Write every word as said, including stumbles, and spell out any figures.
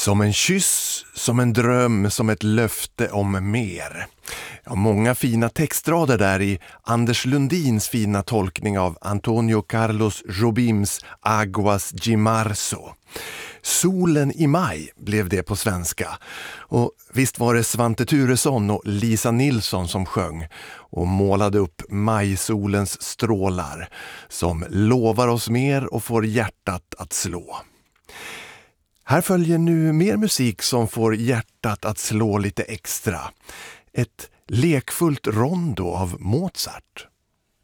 Som en kyss, som en dröm, som ett löfte om mer. Ja, många fina textrader där i Anders Lundins fina tolkning av Antonio Carlos Jobims Aguas de Marzo. Solen i maj blev det på svenska. Och visst var det Svante Thuresson och Lisa Nilsson som sjöng och målade upp majsolens strålar som lovar oss mer och får hjärtat att slå. Här följer nu mer musik som får hjärtat att slå lite extra. Ett lekfullt rondo av Mozart.